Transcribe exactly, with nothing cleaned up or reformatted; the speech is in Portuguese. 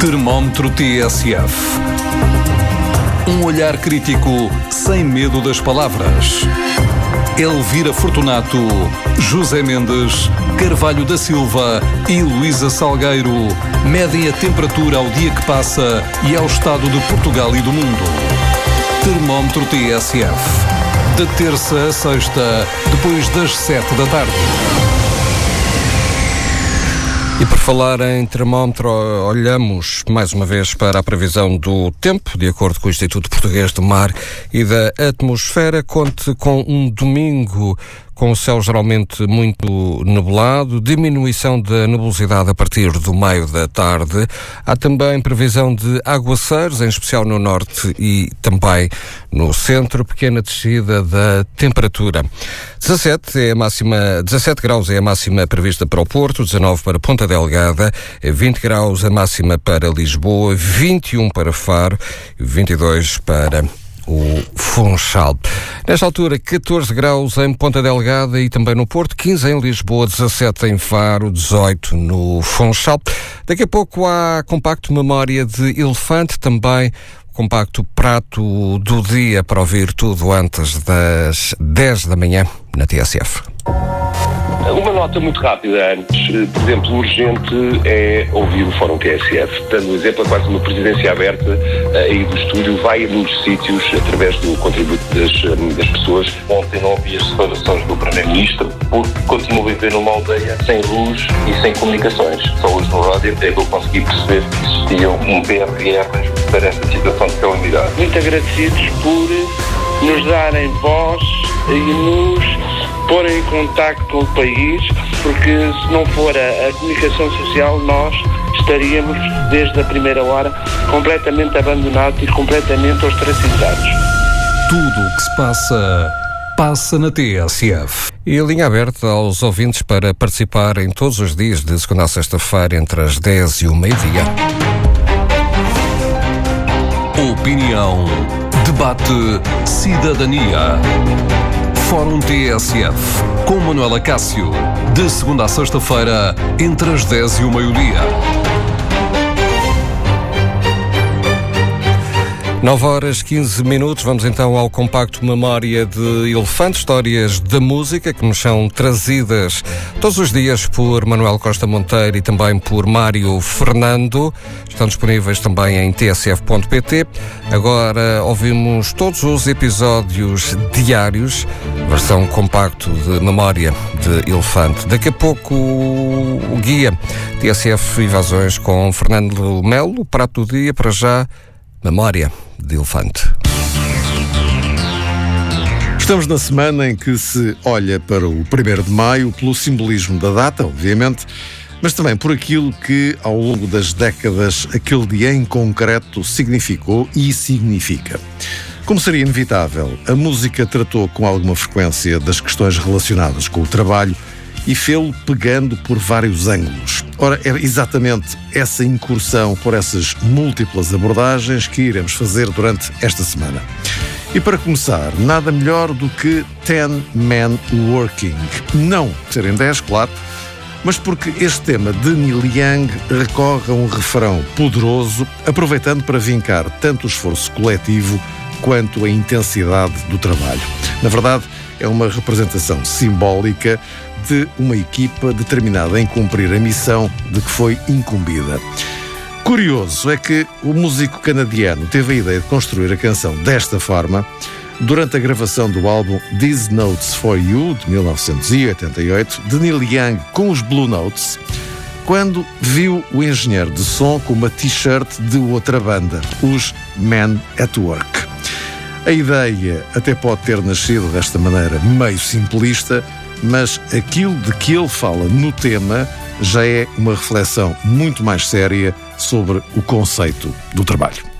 Termómetro T S F. Um olhar crítico sem medo das palavras. Elvira Fortunato, José Mendes, Carvalho da Silva e Luísa Salgueiro medem a temperatura ao dia que passa e ao estado de Portugal e do mundo. Termómetro T S F. De terça a sexta, depois das sete da tarde. E por falar em termómetro, olhamos mais uma vez para a previsão do tempo, de acordo com o Instituto Português do Mar e da Atmosfera. Conte com um domingo com o céu geralmente muito nublado, diminuição da nebulosidade a partir do meio da tarde. Há também previsão de aguaceiros, em especial no norte e também no centro, pequena descida da temperatura. dezassete, é a máxima, dezassete graus é a máxima prevista para o Porto, dezanove para Ponta Delgada, vinte graus a máxima para Lisboa, vinte e um para Faro e vinte e dois para o Funchal. Nesta altura, catorze graus em Ponta Delgada e também no Porto, quinze em Lisboa, dezassete em Faro, dezoito no Funchal. Daqui a pouco há compacto Memória de Elefante, também compacto Prato do Dia, para ouvir tudo antes das dez da manhã na T S F. Uma nota muito rápida antes. Por exemplo, urgente é ouvir o Fórum T S F. Dando um exemplo, é quase uma presidência aberta aí do estúdio, vai a muitos sítios através do contributo das, das pessoas. Ontem não ouvi as declarações do Primeiro-Ministro porque continuo a viver numa aldeia sem luz e sem comunicações. Só hoje no rádio é que eu consegui perceber que existia um P R R para esta situação de calamidade. Muito agradecidos por nos darem voz e nos pôr em contacto com o país, porque se não for a, a comunicação social, nós estaríamos, desde a primeira hora, completamente abandonados e completamente ostracizados. Tudo o que se passa, passa na T S F. E a linha aberta aos ouvintes para participarem todos os dias, de segunda a sexta-feira, entre as dez e o meio-dia. Opinião, debate, cidadania. Fórum T S F, com Manuela Cássio, de segunda a sexta-feira, entre as dez e o meio-dia. nove horas, quinze minutos, vamos então ao compacto Memória de Elefante, histórias da música que nos são trazidas todos os dias por Manuel Costa Monteiro e também por Mário Fernando. Estão disponíveis também em t s f ponto p t. Agora ouvimos todos os episódios diários, versão compacto de Memória de Elefante. Daqui a pouco o guia T S F Invasões com Fernando Melo, prato do dia, para já Memória de Elefante. Estamos na semana em que se olha para o primeiro de maio, pelo simbolismo da data, obviamente, mas também por aquilo que, ao longo das décadas, aquele dia em concreto significou e significa. Como seria inevitável, a música tratou com alguma frequência das questões relacionadas com o trabalho e fê-lo pegando por vários ângulos. Ora, é exatamente essa incursão por essas múltiplas abordagens que iremos fazer durante esta semana. E para começar, nada melhor do que Ten Men Working. Não serem dez, claro, mas porque este tema de Neil Young recorre a um refrão poderoso, aproveitando para vincar tanto o esforço coletivo quanto a intensidade do trabalho. Na verdade, é uma representação simbólica de uma equipa determinada em cumprir a missão de que foi incumbida. Curioso é que o músico canadiano teve a ideia de construir a canção desta forma durante a gravação do álbum These Notes for You, de mil novecentos e oitenta e oito, de Neil Young com os Blue Notes, quando viu o engenheiro de som com uma t-shirt de outra banda, os Men at Work. A ideia até pode ter nascido desta maneira meio simplista, mas aquilo de que ele fala no tema já é uma reflexão muito mais séria sobre o conceito do trabalho.